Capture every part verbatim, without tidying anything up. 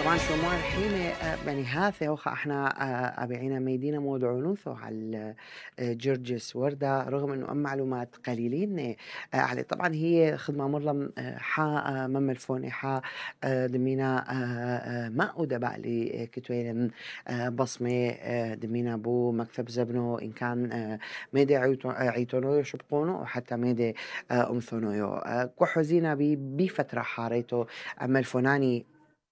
طبعا شو ما الحين يعني هاثي وخا احنا آه، ابيعينا ميدينا مودعونوثو على آه، جرجس وردة رغم انه ام معلومات قليلين آه، عليه. طبعا هي خدمة مرلم آه، حا آه، مم الفوني حا آه، دمينا آه، آه، ما ودبع لي كتوين آه، بصمة آه، دمينا بو مكتب زبنو ان كان آه، ميدي عيتو- عيتونويو شبقونو وحتى ميدي آه، امثونويو آه، كحوزينا بي بفترة حاريتو اما الفناني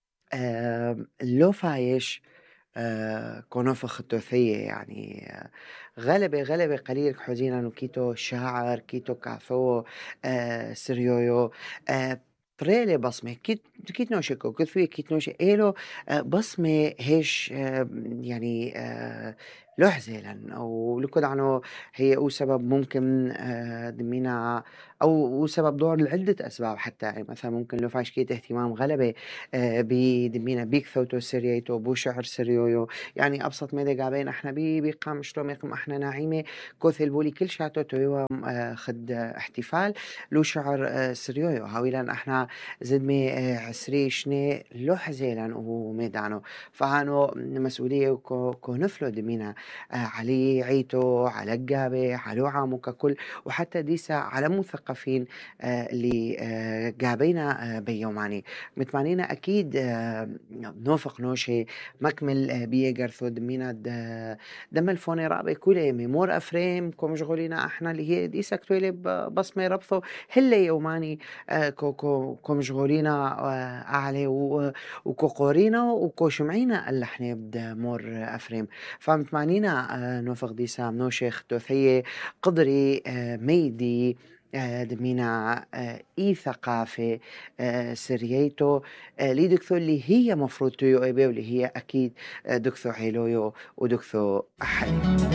آه، لو فايش آه، كونوفخ التوثية يعني آه، غلبة غلبة قليل حزينا نوكيتو شاعر كيتو كاثو آه، سريويو آه، طريلة بصمة كيت كيت نوشكو كثوي كيت نوشي إيلو آه، بصمة هيش آه، يعني آه، لحزة أو لكود عنه هي أو سبب ممكن آه، دمينا أو أو سبب دور لعدة أسباب حتى يعني مثلا ممكن لو فاش كيت اهتمام غلبة آه، بدمينا بيك ثوتو سريتو بو شعر سريويو يعني أبسط ميدا قابين احنا بي بيقام شلوم يقم احنا ناعيمة كوثل بولي كل شاتو تويوا آه، خد آه، احتفال لو شعر آه، سريويو هاويلان احنا زدمي آه، عسري شني لو حزيلان وميدانو فهانو مسؤولية وكو كو نفلو دمينا آه، علي عيتو على الجابة على عامو ككل وحتى ديسا على مثقفين آه، اللي آه، جابينا آه، بيوماني متمانينا أكيد آه، نوفق نوشي مكمل آه، بيه جرثو دمينا د- دم الفوني رابي كله ميمور أفريم كو مشغولينا احنا اللي هي دي سكتولي بصمة ربثو هلا يوماني آه، كو كو كو مشغولينا آه، أعلى و- وكو قورينا وكو شمعينا اللي احنا بدا مور أفريم فمتمانينا آه، نوفق دي سام نوشيخ توثية قدري آه، ميدي آه، دمينا آه، إي ثقافة آه، سرييتو آه، لي دكتو اللي هي مفروض تيو إيبي واللي هي أكيد آه، دكتو حيلويو ودكتو أحد